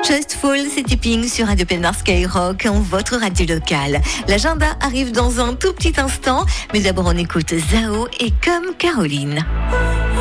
Trustful, c'est Tipping sur Radio Pénard Skyrock, votre radio locale. L'agenda arrive dans un tout petit instant, mais d'abord on écoute Zao et Comme Caroline.